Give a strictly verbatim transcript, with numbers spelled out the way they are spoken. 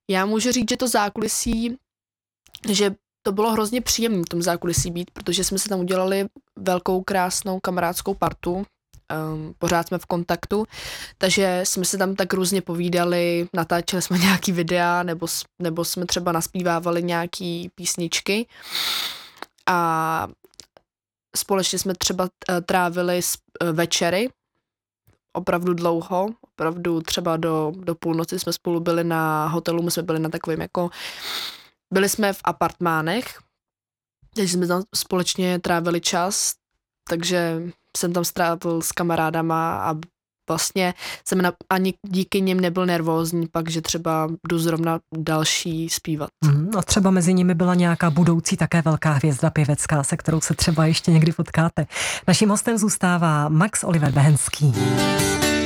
Já můžu říct, že to zákulisí, že to bylo hrozně příjemné v tom zákulisí být, protože jsme se tam udělali velkou, krásnou kamarádskou partu, um, pořád jsme v kontaktu, takže jsme se tam tak různě povídali, natáčeli jsme nějaký videa, nebo, nebo jsme třeba naspívávali nějaký písničky a společně jsme třeba trávili večery, opravdu dlouho, opravdu třeba do, do půlnoci jsme spolu byli na hotelu, my jsme byli na takovým jako, byli jsme v apartmánech, takže jsme tam společně trávili čas, takže jsem tam strávil s kamarádama a vlastně jsem na, ani díky nim nebyl nervózní pak, že třeba jdu zrovna další zpívat. Mm, a třeba mezi nimi byla nějaká budoucí také velká hvězda pěvecká, se kterou se třeba ještě někdy potkáte. Naším hostem zůstává Max Oliver Behenský.